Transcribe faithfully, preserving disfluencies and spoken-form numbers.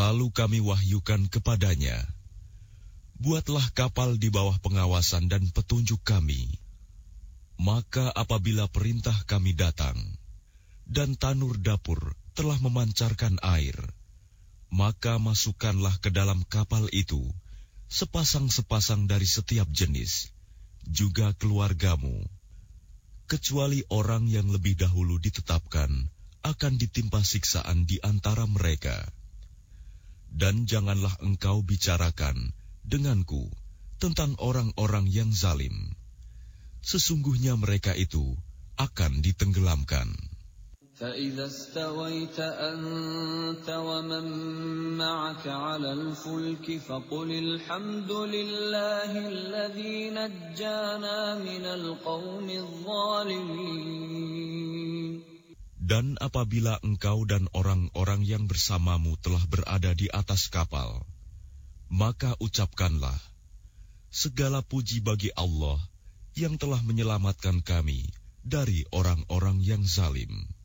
Lalu kami wahyukan kepadanya, buatlah kapal di bawah pengawasan dan petunjuk kami. Maka apabila perintah kami datang, dan tanur dapur telah memancarkan air, maka masukkanlah ke dalam kapal itu sepasang-sepasang dari setiap jenis, juga keluargamu, kecuali orang yang lebih dahulu ditetapkan akan ditimpa siksaan di antara mereka. Dan janganlah engkau bicarakan denganku tentang orang-orang yang zalim. Sesungguhnya mereka itu akan ditenggelamkan. فَإِذَا اسْتَوَيْتَ أَنْتَ وَمَنْ مَعَكَ عَلَى الْفُلْكِ فَقُلِ الْحَمْدُ لِلَّهِ الَّذِي نَجَّانَا مِنَ الْقَوْمِ الظَّالِمِينَ. Dan apabila engkau dan orang-orang yang bersamamu telah berada di atas kapal, maka ucapkanlah, segala puji bagi Allah yang telah menyelamatkan kami dari orang-orang yang zalim.